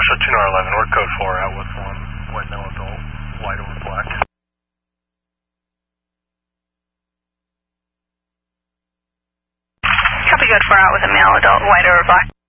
So 2911, we're code 4 out with one white male adult, white over black. Copy, code 4 out with a male adult, white over black.